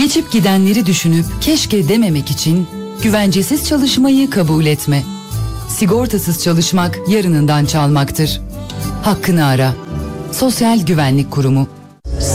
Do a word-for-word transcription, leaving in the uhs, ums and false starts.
Geçip gidenleri düşünüp keşke dememek için güvencesiz çalışmayı kabul etme. Sigortasız çalışmak yarınından çalmaktır. Hakkını ara. Sosyal Güvenlik Kurumu.